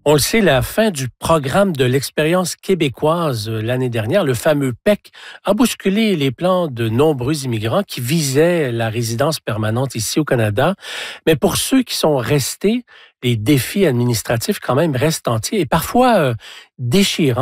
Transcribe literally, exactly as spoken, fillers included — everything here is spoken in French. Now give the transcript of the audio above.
On le sait, la fin du programme de l'expérience québécoise euh, l'année dernière, le fameux P E C, a bousculé les plans de nombreux immigrants qui visaient la résidence permanente ici au Canada. Mais pour ceux qui sont restés, les défis administratifs quand même restent entiers et parfois euh, déchirants.